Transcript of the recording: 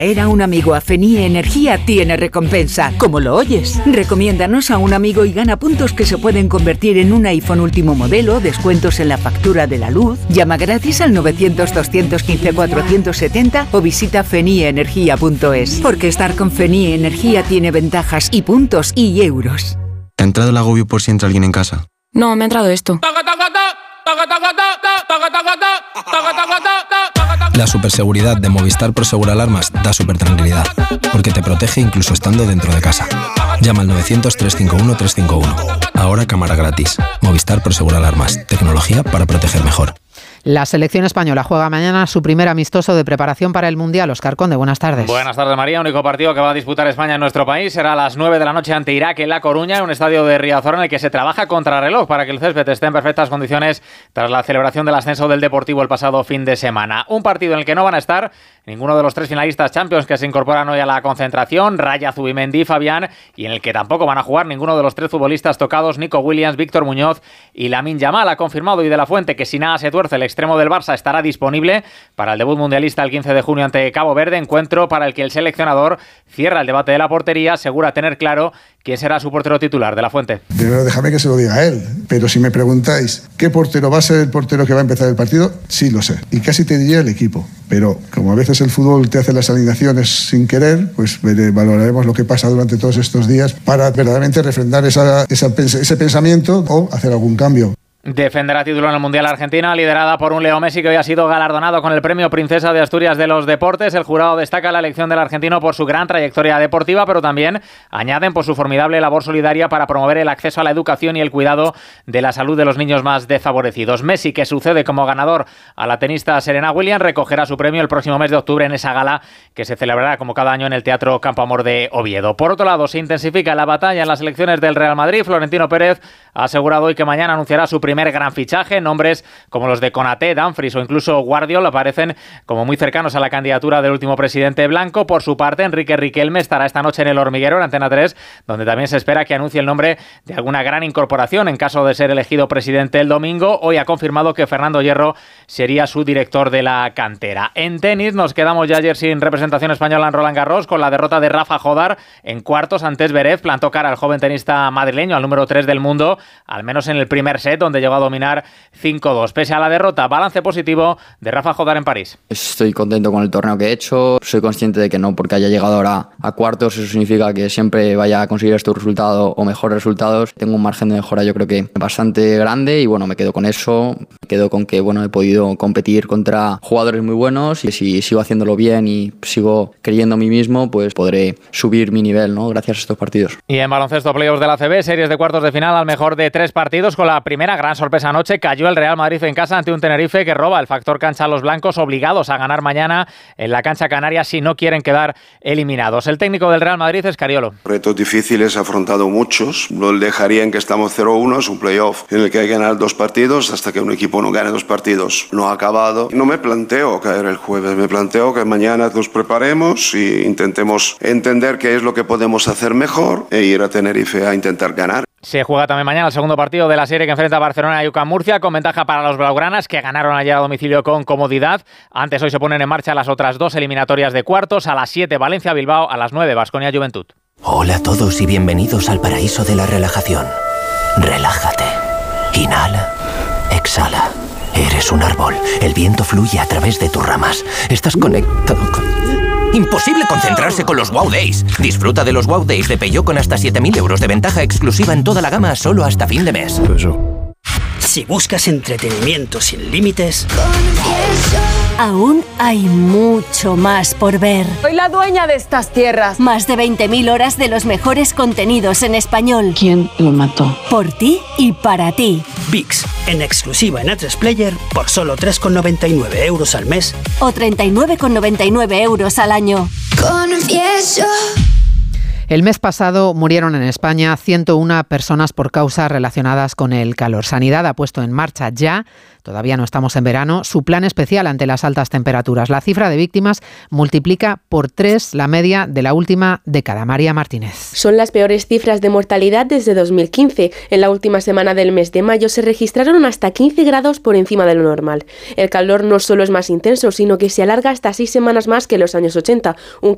Era un amigo a Fenie Energía tiene recompensa, como lo oyes. Recomiéndanos a un amigo y gana puntos que se pueden convertir en un iPhone último modelo, descuentos en la factura de la luz. Llama gratis al 900-215-470 o visita fenieenergia.es. Porque estar con Fenie Energía tiene ventajas y puntos y euros. ¿Te ha entrado el agobio por si entra alguien en casa? No, me ha entrado esto. La superseguridad de Movistar Prosegur Alarmas da supertranquilidad, porque te protege incluso estando dentro de casa. Llama al 900-351-351. Ahora cámara gratis. Movistar Prosegur Alarmas. Tecnología para proteger mejor. La selección española juega mañana su primer amistoso de preparación para el Mundial. Óscar Conde, buenas tardes. Buenas tardes, María. El único partido que va a disputar España en nuestro país será a las 9 de la noche ante Irak en La Coruña, en un estadio de Riazor en el que se trabaja contrarreloj para que el césped esté en perfectas condiciones tras la celebración del ascenso del Deportivo el pasado fin de semana. Un partido en el que no van a estar ninguno de los 3 finalistas Champions que se incorporan hoy a la concentración, Raya, Zubimendi, Fabián, y en el que tampoco van a jugar ninguno de los 3 futbolistas tocados, Nico Williams, Víctor Muñoz y Lamine Yamal. Ha confirmado hoy de la Fuente que si nada se tuerce, el extremo del Barça estará disponible para el debut mundialista el 15 de junio ante Cabo Verde, encuentro para el que el seleccionador cierra el debate de la portería, asegura tener claro quién será su portero titular. De la Fuente. Primero déjame que se lo diga a él, pero si me preguntáis ¿qué portero va a ser el portero que va a empezar el partido? Sí lo sé, y casi te diría el equipo, pero como a veces el fútbol te hace las alineaciones sin querer, pues valoraremos lo que pasa durante todos estos días para verdaderamente refrendar ese pensamiento o hacer algún cambio. Defenderá título en el Mundial Argentina, liderada por un Leo Messi que hoy ha sido galardonado con el premio Princesa de Asturias de los Deportes. El jurado destaca la elección del argentino por su gran trayectoria deportiva, pero también añaden por su formidable labor solidaria para promover el acceso a la educación y el cuidado de la salud de los niños más desfavorecidos. Messi, que sucede como ganador a la tenista Serena Williams, recogerá su premio el próximo mes de octubre en esa gala que se celebrará como cada año en el Teatro Campo Amor de Oviedo. Por otro lado, se intensifica la batalla en las elecciones del Real Madrid. Florentino Pérez ha asegurado hoy que mañana anunciará su primer gran fichaje. Nombres como los de Konaté, Dumfries o incluso Guardiola aparecen como muy cercanos a la candidatura del último presidente blanco. Por su parte, Enrique Riquelme estará esta noche en El Hormiguero, en Antena 3, donde también se espera que anuncie el nombre de alguna gran incorporación en caso de ser elegido presidente el domingo. Hoy ha confirmado que Fernando Hierro sería su director de la cantera. En tenis nos quedamos ya ayer sin representación española en Roland Garros con la derrota de Rafa Jodar en cuartos ante Zverev. Plantó cara al joven tenista madrileño, al número 3 del mundo, al menos en el primer set, donde llegó a dominar 5-2. Pese a la derrota, balance positivo de Rafa Jodar en París. Estoy contento con el torneo que he hecho. Soy consciente de que no porque haya llegado ahora a cuartos eso significa que siempre vaya a conseguir este resultado o mejores resultados. Tengo un margen de mejora yo creo que bastante grande y bueno, me quedo con eso. Me quedo con que bueno, he podido competir contra jugadores muy buenos y si sigo haciéndolo bien y sigo creyendo en mí mismo, pues podré subir mi nivel, ¿no? Gracias a estos partidos. Y en baloncesto, playoffs de la ACB, series de cuartos de final al mejor de 3 partidos, con la primera gran sorpresa anoche. Cayó el Real Madrid en casa ante un Tenerife que roba el factor cancha a los blancos, obligados a ganar mañana en la cancha canaria si no quieren quedar eliminados. El técnico del Real Madrid es Scariolo. Retos difíciles, ha afrontado muchos. No dejaría en que estamos 0-1, es un playoff en el que hay que ganar 2 partidos. Hasta que un equipo no gane 2 partidos no ha acabado. No me planteo caer el jueves, me planteo que mañana nos preparemos e intentemos entender qué es lo que podemos hacer mejor e ir a Tenerife a intentar ganar. Se juega también mañana el segundo partido de la serie que enfrenta a Barcelona y UCAM Murcia, con ventaja para los blaugranas, que ganaron ayer a domicilio con comodidad. Antes, hoy se ponen en marcha las otras 2 eliminatorias de cuartos. A las 7 Valencia-Bilbao, a las 9 Baskonia-Juventud. Hola a todos y bienvenidos al paraíso de la relajación. Relájate. Inhala. Exhala. Eres un árbol. El viento fluye a través de tus ramas. Estás conectado con... Imposible concentrarse con los Wow Days. Disfruta de los Wow Days de Peugeot con hasta 7.000 euros de ventaja exclusiva en toda la gama solo hasta fin de mes. Si buscas entretenimiento sin límites... Aún hay mucho más por ver. Soy la dueña de estas tierras. Más de 20.000 horas de los mejores contenidos en español. ¿Quién lo mató? Por ti y para ti. VIX, en exclusiva en A3 Player por solo 3,99 euros al mes. O 39,99 euros al año. Confieso. El mes pasado murieron en España 101 personas por causas relacionadas con el calor. Sanidad ha puesto en marcha ya, todavía no estamos en verano, su plan especial ante las altas temperaturas. La cifra de víctimas multiplica por 3 la media de la última década. María Martínez. Son las peores cifras de mortalidad desde 2015. En la última semana del mes de mayo se registraron hasta 15 grados por encima de lo normal. El calor no solo es más intenso, sino que se alarga hasta 6 semanas más que en los años 80. Un